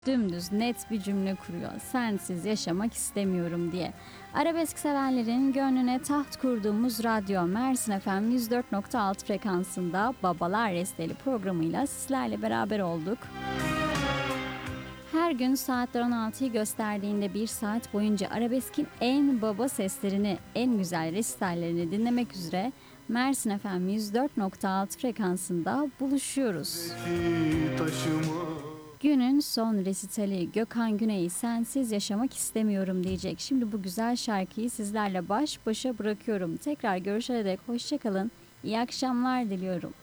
dümdüz net bir cümle kuruyor. Sensiz yaşamak istemiyorum diye. Arabesk severlerin gönlüne taht kurduğumuz radyo Mersin FM 104.6 frekansında Babalar Resteli programıyla sizlerle beraber olduk. Her gün saatler 16'yı gösterdiğinde bir saat boyunca arabeskin en baba seslerini, en güzel resitallerini dinlemek üzere Mersin FM 104.6 frekansında buluşuyoruz. Günün son resitali Gökhan Güney Sensiz Yaşamak istemiyorum diyecek. Şimdi bu güzel şarkıyı sizlerle baş başa bırakıyorum. Tekrar görüşene dek hoşça kalın. İyi akşamlar diliyorum.